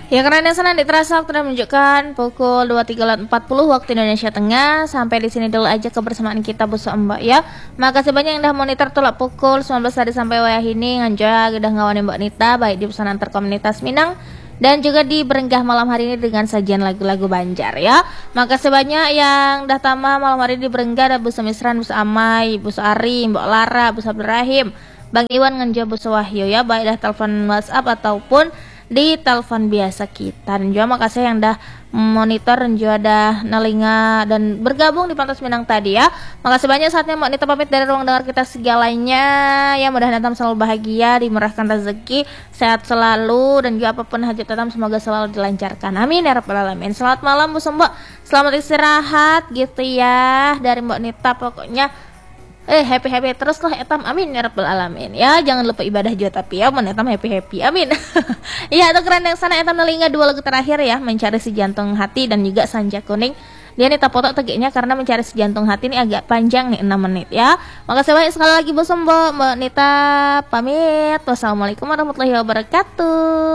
Ya karena senang terasa waktu menunjukkan pukul 23.40 waktu Indonesia Tengah. Sampai di sini dulu aja kebersamaan kita Bu Mbak ya. Makasih banyak yang udah monitor tulak pukul 19 tadi sampai wayah ini nganjoa udah ngawanin Mbak Nita baik di pesanan antar komunitas Minang dan juga di Berenggah malam hari ini dengan sajian lagu-lagu Banjar ya. Makasih banyak yang udah tama malam hari di Berenggah ada Bu Semisran, Bu Amai, Bu Ari, Mbak Lara, Bu Abdurrahim, Bang Iwan nganjoa Bu Wahyu ya baik dah telepon WhatsApp ataupun di telepon biasa kita. Dan juga makasih yang udah monitor dan juga udah nelinga dan bergabung di Pantas Minang tadi ya. Makasih banyak, saatnya Mbak Nita pamit dari ruang dengar kita segalanya ya. Mudah-mudahan Tatam selalu bahagia, dimurahkan rezeki, sehat selalu dan juga apapun hajat Tatam semoga selalu dilancarkan, amin ya rabbal alamin. Selamat malam Bu Mbak, selamat istirahat gitu ya dari Mbak Nita. Pokoknya happy terus lah etam, amin ya rabbal alamin ya. Jangan lupa ibadah juga tapi ya men etam happy amin. Iya itu keren yang sana etam nelinga dua lagu terakhir ya, Mencari Si Jantung Hati dan juga Sanja Kuning. Dia nih foto tegeknya karena Mencari Si Jantung Hati ini agak panjang nih 6 menit ya. Makasih banyak sekali lagi Bu Mbak Nita pamit. Wassalamualaikum warahmatullahi wabarakatuh.